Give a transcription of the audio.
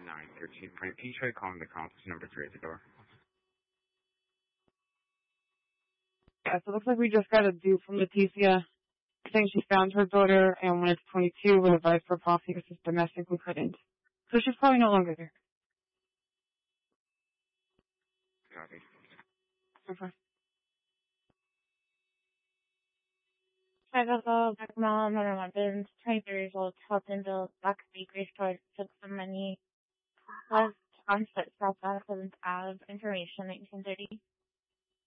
913. Can you try calling the complex number 3 at the door? Yeah, so it looks like we just got a due from Leticia saying she found her daughter, and when it's 22, we'll advise for policy because it's domestic, we couldn't. So she's probably no longer there. Copy. Okay. Hi, Coco. Back mom, one of my business, 23 years old, helped in the Black Bakery store, took some money, left on foot, South 7th Ave, information, 1930.